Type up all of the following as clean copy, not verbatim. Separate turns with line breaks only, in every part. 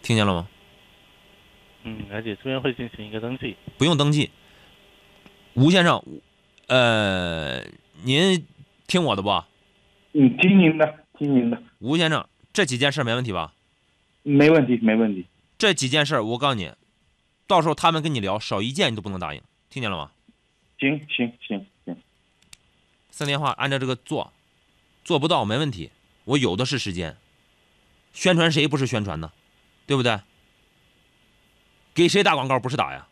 听见了吗？
而且这边会进行一个登记。
不用登记。吴先生，您听我的不？
听您的。
吴先生，这几件事没问题吧？
没问题。
这几件事我告诉你，到时候他们跟你聊，少一件你都不能答应，听见了吗？
行。
3电话按照这个做不到没问题，我有的是时间。宣传谁不是宣传呢？对不对？给谁打广告不是打呀？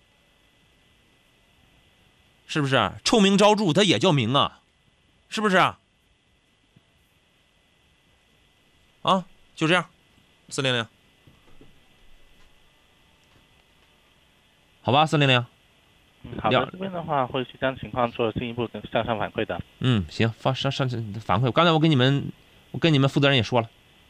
是不是？臭名昭著它也叫名啊，是不是啊？啊，就这样，400，好吧，400。
好的，这边的话会去将情况做进一步向上反馈的。
行，上反馈。刚才我跟你们负责人也说了，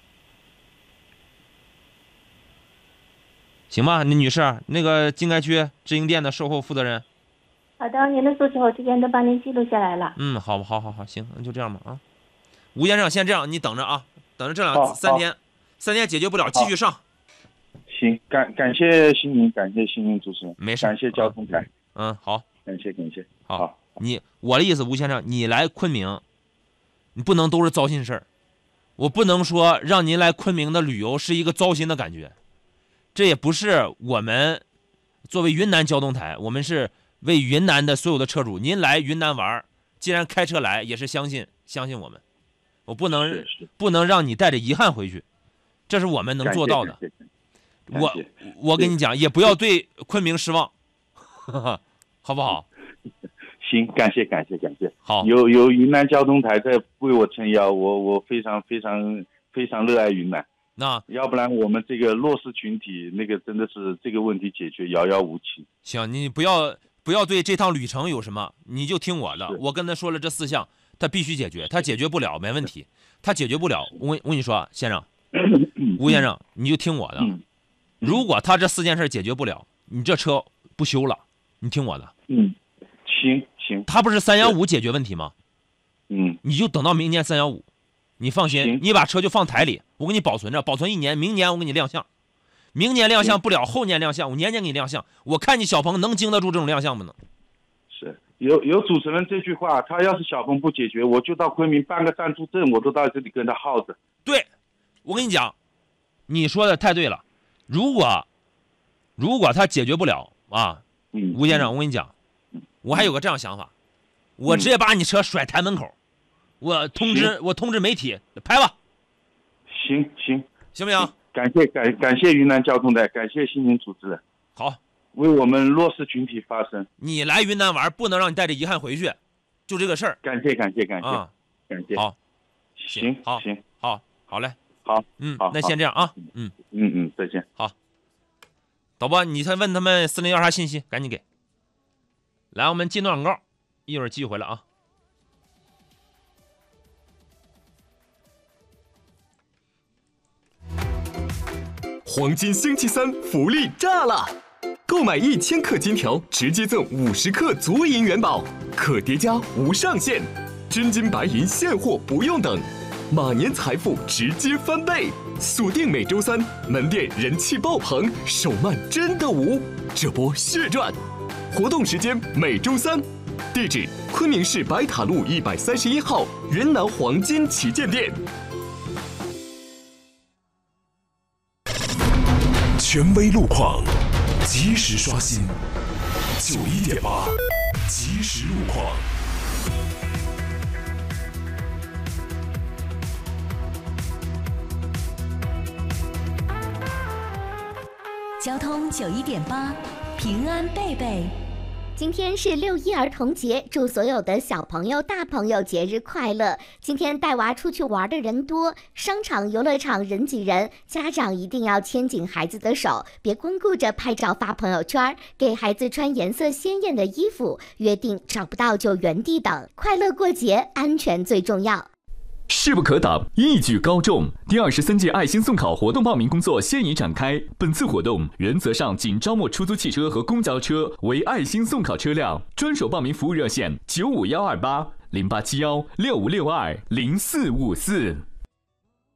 行吧？那女士，那个金该区直营店的售后负责人。
好的，您的诉求我这边都帮您记录下来了。
好，行，那就这样吧啊。吴先生，先这样，你等着啊，等着这3天，3天解决不了，继续上。
行，感谢心灵主持人，
没事，
感谢交通台。
好，
感谢。
好，我的意思，吴先生，你来昆明，你不能都是糟心事儿。我不能说让您来昆明的旅游是一个糟心的感觉，这也不是我们作为云南交通台，我们是为云南的所有的车主，您来云南玩，既然开车来，也是相信我们，我不能让你带着遗憾回去，这是我们能做到的。我跟你讲，也不要对昆明失望，好不好？
行，感谢。
好，
有云南交通台在为我撑腰，我非常热爱云南。
那
要不然我们这个弱势群体那个真的是这个问题解决遥遥无期。
行，你不要对这趟旅程有什么，你就听我的。我跟他说了这4项，他必须解决，他解决不了没问题，他解决不了，我跟你说，先生，吴先生，你就听我的。如果他这4件事解决不了，你这车不修了，你听我的。
行。
他不是315解决问题吗？你就等到明年315，你放心，你把车就放台里，我给你保存着，保存1年，明年我给你亮相。明年亮相不了，后年亮相，我年年给你亮相。我看你小鹏能经得住这种亮相不能？
是有主持人这句话，他要是小鹏不解决，我就到昆明办个暂住证，我都到这里跟他耗着。
对，我跟你讲，你说的太对了。如果他解决不了啊，吴先生，我跟你讲，我还有个这样想法，我直接把你车甩台门口，我通知媒体拍吧。
行
不行？
感谢云南交通台，感谢心灵主持人。
好，
为我们弱势群体发声。
你来云南玩，不能让你带着遗憾回去，就这个事儿。
感谢。
好，
行，
好嘞。
好，
那先这样啊。
再见。
好，导播，你再问他们401啥信息，赶紧给。来，我们进段广告，一会儿继续回来啊。
黄金星期三福利炸了！购买1000克金条，直接赠50克足银元宝，可叠加无上限，真金白银现货不用等，马年财富直接翻倍！锁定每周3，门店人气爆棚，手慢真的无，这波血赚！活动时间每周3，地址昆明市白塔路131号云南黄金旗舰店。
权威路况，及时刷新91.8，即时路况。
交通91.8，平安贝贝。
今天是6·1儿童节，祝所有的小朋友、大朋友节日快乐！今天带娃出去玩的人多，商场、游乐场人挤人，家长一定要牵紧孩子的手，别光顾着拍照发朋友圈，给孩子穿颜色鲜艳的衣服，约定找不到就原地等。快乐过节，安全最重要。
势不可挡，一举高中。第23届爱心送考活动报名工作现已展开。本次活动原则上仅招募出租汽车和公交车为爱心送考车辆，专属报名服务热线95128087165620454。